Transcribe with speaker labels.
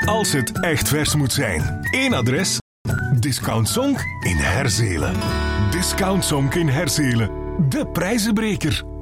Speaker 1: als het echt vers moet zijn. Eén adres: Discount Zonk in Herzelen. Discount Zonk in Herzelen. De prijzenbreker.